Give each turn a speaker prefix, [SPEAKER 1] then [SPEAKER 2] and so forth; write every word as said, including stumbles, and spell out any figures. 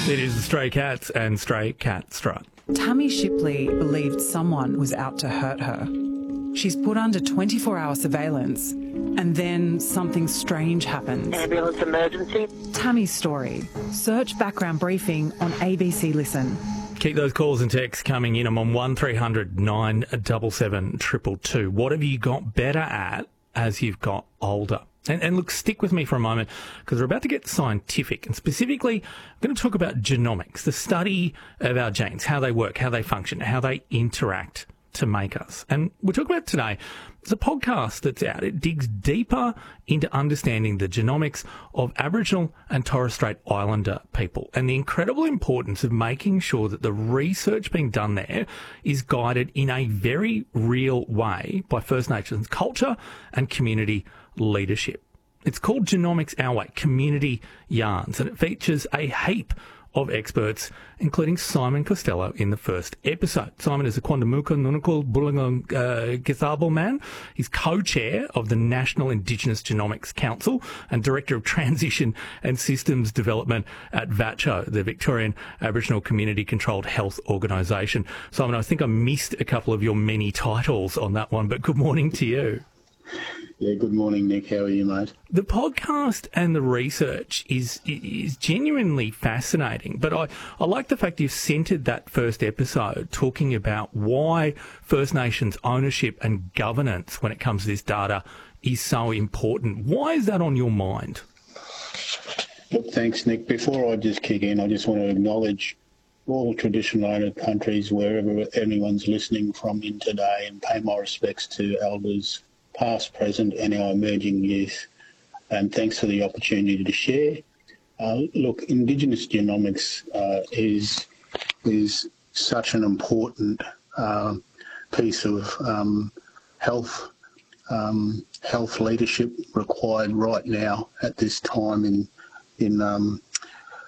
[SPEAKER 1] It is the Stray Cats and Stray Cat Strut.
[SPEAKER 2] Tammy Shipley believed someone was out to hurt her. She's put under twenty-four hour surveillance, and then something strange happens.
[SPEAKER 3] Ambulance emergency.
[SPEAKER 2] Tammy's story. Search background briefing on A B C Listen.
[SPEAKER 1] Keep those calls and texts coming in. I'm on one three hundred nine seven seven two two two. What have you got better at as you've got older? And, and look, stick with me for a moment because we're about to get scientific. And specifically, I'm going to talk about genomics, the study of our genes, how they work, how they function, how they interact to make us. And we'll talk about today. It's a podcast that's out. It digs deeper into understanding the genomics of Aboriginal and Torres Strait Islander people and the incredible importance of making sure that the research being done there is guided in a very real way by First Nations culture and community leadership. It's called Genomics Our Way, Community Yarns, and it features a heap of experts, including Simon Costello in the first episode. Simon is a Quandamuka Nunukul Bulungang Githabo man. He's co-chair of the National Indigenous Genomics Council and Director of Transition and Systems Development at VATCHO, the Victorian Aboriginal Community Controlled Health Organisation. Simon, I think I missed a couple of your many titles on that one, but good morning to you.
[SPEAKER 4] Yeah, good morning, Nick. How are you, mate?
[SPEAKER 1] The podcast and the research is is genuinely fascinating, but I, I like the fact you've centred that first episode talking about why First Nations ownership and governance when it comes to this data is so important. Why is that on your mind?
[SPEAKER 4] Look, thanks, Nick. Before I just kick in, I just want to acknowledge all traditional owner countries, wherever anyone's listening from in today, and pay my respects to elders past, present, and our emerging youth. And thanks for the opportunity to share. Uh, look, Indigenous genomics uh, is is such an important uh, piece of um, health um, health leadership required right now at this time in in um,